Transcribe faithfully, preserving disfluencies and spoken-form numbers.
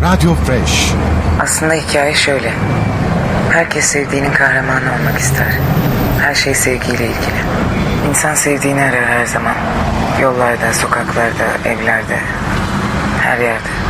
Radio Fresh. Aslında hikaye şöyle. Herkes sevdiğinin kahramanı olmak ister. Her şey sevgiyle ilgili. İnsan sevdiğini arar her zaman. Yollarda, sokaklarda, evlerde, her yerde.